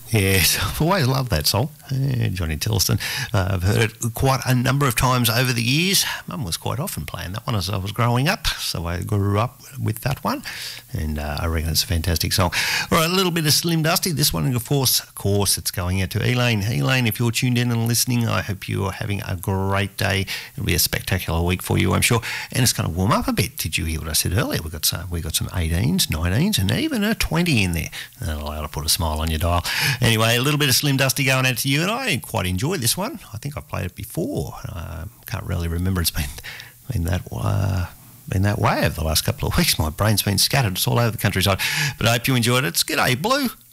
Yes, I've always loved that song, Johnny Tillotson. I've heard it quite a number of times over the years. Mum was quite often playing that one as I was growing up, so I grew up with that one, and I reckon it's a fantastic song. All right, a little bit of Slim Dusty. This one, of course, it's going out to Elaine. Elaine, if you're tuned in and listening, I hope you're having a great day. It'll be a spectacular week for you, I'm sure, and it's going to warm up a bit. Did you hear what I said earlier? We got some 18s, 19s, and even a 20 in there. That'll allow to put a smile on your dial. Anyway, a little bit of Slim Dusty going out to you, and I quite enjoyed this one. I think I've played it before. Can't really remember. It's been that way over the last couple of weeks. My brain's been scattered. It's all over the countryside. But I hope you enjoyed it. It's G'day Blue.